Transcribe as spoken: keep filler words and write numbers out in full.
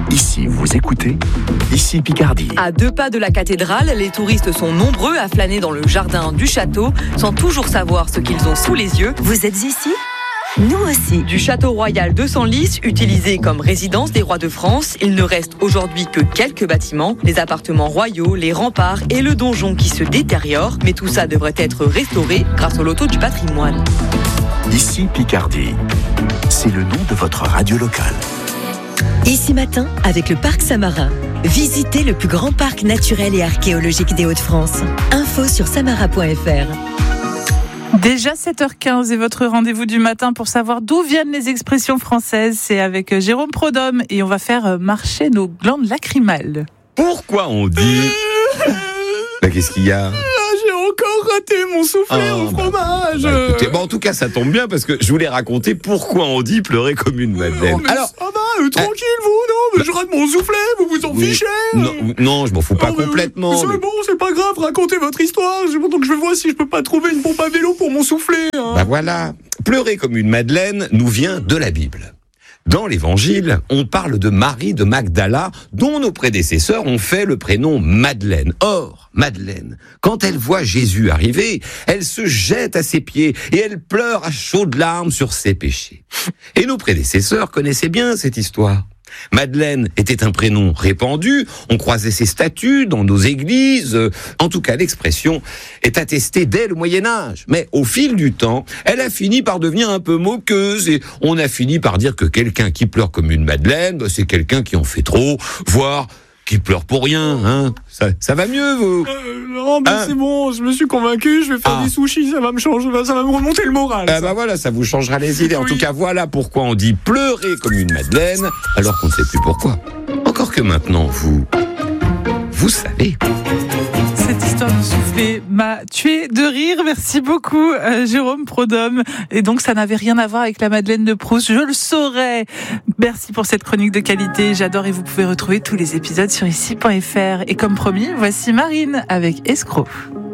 Ici, vous écoutez Ici Picardie. À deux pas de la cathédrale, les touristes sont nombreux à flâner dans le jardin du château sans toujours savoir ce qu'ils ont sous les yeux. Vous êtes ici ? Nous aussi. Du château royal de Senlis, utilisé comme résidence des rois de France, il ne reste aujourd'hui que quelques bâtiments, les appartements royaux, les remparts et le donjon qui se détériorent. Mais tout ça devrait être restauré grâce au loto du patrimoine. Ici Picardie. C'est le nom de votre radio locale. Ici Matin, avec le Parc Samarin. Visitez le plus grand parc naturel et archéologique des Hauts-de-France. Info sur samara point f r. Déjà sept heures quinze et votre rendez-vous du matin pour savoir d'où viennent les expressions françaises. C'est avec Jérôme Prodhomme et on va faire marcher nos glandes lacrymales. Pourquoi on dit... Bah, qu'est-ce qu'il y a ? J'ai encore raté mon soufflé oh, au fromage. Bah, bah, écoutez, bon, en tout cas, ça tombe bien parce que je voulais raconter pourquoi on dit pleurer comme une madeleine. Oh, Alors, ça va, euh, tranquille vous, non, mais je rate mon soufflé, vous vous en oui, fichez. Non, non, je m'en fous pas oh, complètement. Mais c'est mais... bon, c'est pas grave, racontez votre histoire. Donc je vois si je peux pas trouver une pompe à vélo pour mon soufflé. Hein. Bah voilà, pleurer comme une madeleine nous vient de la Bible. Dans l'Évangile, on parle de Marie de Magdala, dont nos prédécesseurs ont fait le prénom Madeleine. Or, Madeleine, quand elle voit Jésus arriver, elle se jette à ses pieds et elle pleure à chaudes larmes sur ses péchés. Et nos prédécesseurs connaissaient bien cette histoire. Madeleine était un prénom répandu, on croisait ses statues dans nos églises, en tout cas l'expression est attestée dès le Moyen-Âge. Mais au fil du temps, elle a fini par devenir un peu moqueuse et on a fini par dire que quelqu'un qui pleure comme une Madeleine, bah, c'est quelqu'un qui en fait trop, voire qui pleure pour rien, hein. Ça, ça va mieux, vous euh, Non, mais hein c'est bon, je me suis convaincu, je vais faire ah. des sushis, ça va me changer, ça va me remonter le moral. Ah bah voilà, ça vous changera les idées. En oui. tout cas, voilà pourquoi on dit pleurer comme une madeleine, alors qu'on ne sait plus pourquoi. Encore que maintenant, vous... Vous savez... Cette histoire de souffler m'a tué de rire. Merci beaucoup, euh, Jérôme Prodhomme. Et donc, ça n'avait rien à voir avec la Madeleine de Proust. Je le saurais. Merci pour cette chronique de qualité. J'adore et vous pouvez retrouver tous les épisodes sur ici point f r. Et comme promis, voici Marine avec Escroc.